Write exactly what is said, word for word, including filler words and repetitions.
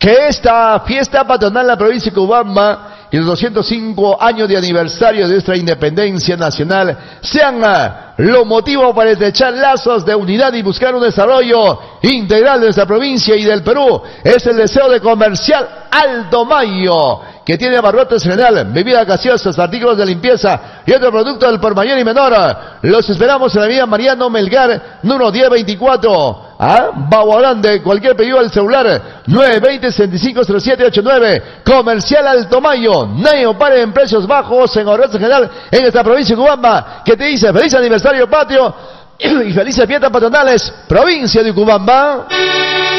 que esta fiesta patronal de la provincia de Cobamba y los doscientos cinco años de aniversario de nuestra independencia nacional sean uh, lo motivo para estrechar lazos de unidad y buscar un desarrollo integral de nuestra provincia y del Perú. Es el deseo de Comercial Alto Mayo, que tiene abarrotes general, bebidas gaseosas, artículos de limpieza y otro producto del por mayor y menor. Los esperamos en la avenida Mariano Melgar, número diez veinticuatro. ¿Ah? Baguarande, cualquier pedido al celular nueve dos cero, sesenta y cinco cero siete ocho nueve. Comercial Alto Mayo, Neo pare en precios bajos en ahorros en general en esta provincia de Cobamba, que te dice feliz aniversario patrio y felices fiestas patronales, provincia de Cobamba.